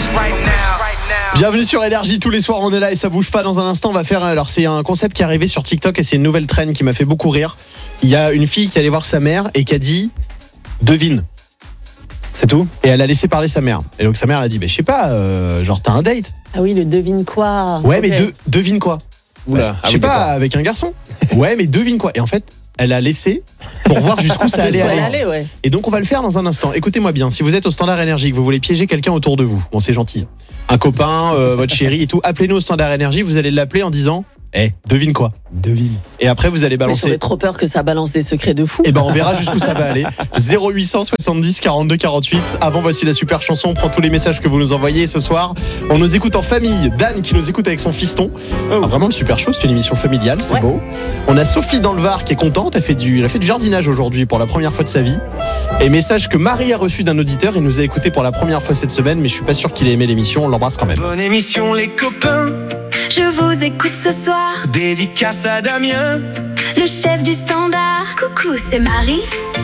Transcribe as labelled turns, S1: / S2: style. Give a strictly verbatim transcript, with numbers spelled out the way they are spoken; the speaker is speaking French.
S1: Bienvenue sur Énergie, tous les soirs on est là et ça bouge pas. Dans un instant on va faire, alors c'est un concept qui est arrivé sur TikTok et c'est une nouvelle trend qui m'a fait beaucoup rire. Il y a une fille qui allait voir sa mère et qui a dit devine. C'est tout. Et elle a laissé parler sa mère. Et donc sa mère elle a dit, bah, je sais pas, euh, genre t'as un date.
S2: Ah oui, le devine quoi.
S1: Ouais,
S2: okay.
S1: mais de, devine quoi.
S3: Oula,
S1: je sais
S3: ah oui,
S1: pas,
S3: d'accord.
S1: avec un garçon. Ouais, mais devine quoi. Et en fait, elle a laissé pour voir jusqu'où ça allait aller.
S2: aller ouais.
S1: Et donc on va le faire dans un instant. Écoutez-moi bien, si vous êtes au Standard Énergie, que vous voulez piéger quelqu'un autour de vous, bon c'est gentil, un copain, euh, votre chéri et tout, appelez-nous au Standard Énergie, vous allez l'appeler en disant eh, hey, devine quoi.
S3: Devine.
S1: Et après vous allez
S2: Mais
S1: balancer.
S2: j'aurais trop peur que ça balance des secrets de fou.
S1: Et ben on verra jusqu'où ça va aller. zéro huit cent soixante-dix quarante-deux quarante-huit. Avant, voici la super chanson. On prend tous les messages que vous nous envoyez. Et ce soir, on nous écoute en famille. Dan qui nous écoute avec son fiston.
S3: Oh.
S1: Ah, vraiment le super show. C'est une émission familiale. C'est
S2: Ouais.
S1: beau. On a Sophie dans le Var qui est contente. Elle fait du, elle a fait du jardinage aujourd'hui pour la première fois de sa vie. Et message que Marie a reçu d'un auditeur. Il nous a écouté pour la première fois cette semaine, mais je suis pas sûr qu'il ait aimé l'émission. On l'embrasse quand même.
S4: Bonne émission les copains,
S5: Je vous écoute ce soir,
S4: dédicace à Damien.
S5: le chef du standard. Coucou, c'est Marie.